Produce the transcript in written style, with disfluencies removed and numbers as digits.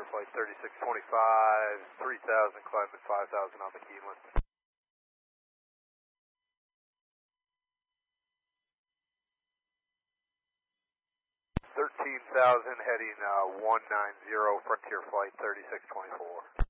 Frontier Flight 3625, 3000, climb at 5000 on the Keeneland. 13,000 heading 190, Frontier Flight 3624.